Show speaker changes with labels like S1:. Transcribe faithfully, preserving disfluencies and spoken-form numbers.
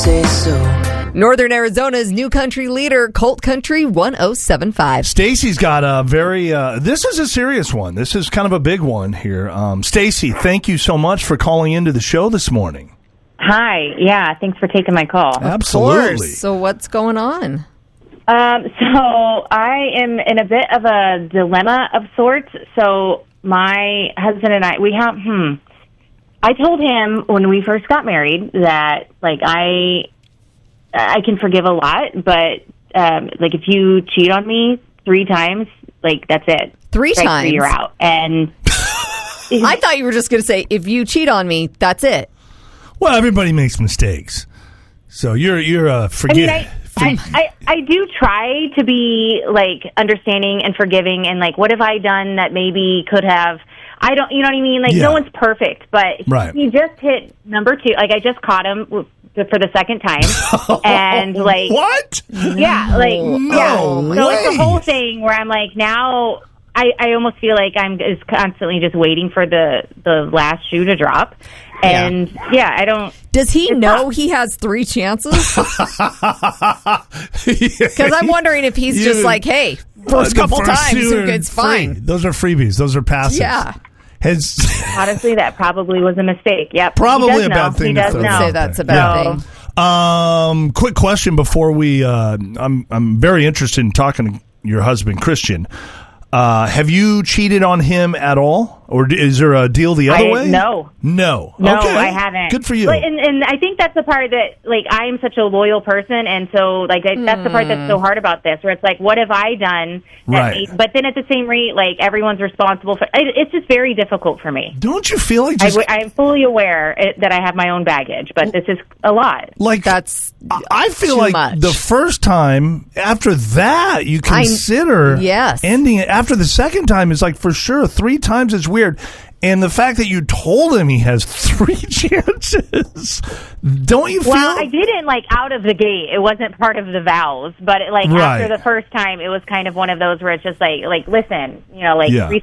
S1: say so.
S2: Northern Arizona's new country leader, Colt Country one oh seven point five.
S3: Stacy's got a very, uh, this is a serious one. This is kind of a big one here. Um, Stacy, thank you so much for calling into the show this morning.
S4: Hi. Yeah, thanks for taking my call.
S3: Absolutely.
S2: So what's going on?
S4: Um, so I am in a bit of a dilemma of sorts. So my husband and I, we have, hmm, I told him when we first got married that, like, I... I can forgive a lot, but um, like if you cheat on me three times, like that's it.
S2: Three
S4: right,
S2: times?
S4: You're out. And
S2: I thought you were just going to say, if you cheat on me, that's it.
S3: Well, everybody makes mistakes, so you're you're a uh, forget.
S4: I, mean, I, I, I I do try to be like understanding and forgiving, and like what have I done that maybe could have. I don't, you know what I mean? Like,
S3: yeah.
S4: no one's perfect, but
S3: right.
S4: he just hit number two. Like, I just caught him for the second time. And, like...
S3: What?
S4: Yeah, like,
S3: no
S4: yeah. So
S3: way.
S4: it's the whole thing where I'm like, now... I, I almost feel like I'm just constantly just waiting for the, the last shoe to drop. And, yeah, yeah I don't...
S2: Does he know
S4: not,
S2: he has three chances? Because I'm wondering if he's
S3: you,
S2: just like, hey, first
S3: uh,
S2: couple
S3: first
S2: times,
S3: are
S2: it's fine.
S3: Free. Those are freebies. Those are passes.
S2: Yeah.
S3: Has,
S4: honestly, that probably was a mistake. Yep.
S3: Probably a bad
S4: know.
S3: thing.
S4: He
S3: to
S4: does
S3: throw
S4: know.
S3: out
S2: Say that's
S3: there.
S2: a bad
S3: yeah.
S2: thing.
S3: Um, quick question before we. Uh, I'm I'm very interested in talking to your husband, Christian. Uh, have you cheated on him at all, or is there a deal the other
S4: I,
S3: way?
S4: No,
S3: no,
S4: no,
S3: okay.
S4: I haven't.
S3: Good for you.
S4: But, and, and I think that's the part that, like, I am such a loyal person, and so, like, I, that's the part that's so hard about this, where it's like, what have I done? That
S3: Right.
S4: made, but then at the same rate, like, everyone's responsible for. It, it's just very difficult for me.
S3: Don't you feel like
S4: I
S3: just
S4: w- I'm fully aware it, that I have my own baggage, but this is a lot.
S3: like
S2: That's
S3: I feel
S2: too
S3: like
S2: much.
S3: the first time, after that, you consider
S2: yes.
S3: ending it. After the second time, it's like, for sure, three times is weird. And the fact that you told him he has three chances, don't you feel?
S4: Well, I didn't, like, out of the gate. It wasn't part of the vows. But, like,
S3: Right.
S4: after the first time, it was kind of one of those where it's just like, like listen, you know, like,
S3: Yeah.
S4: three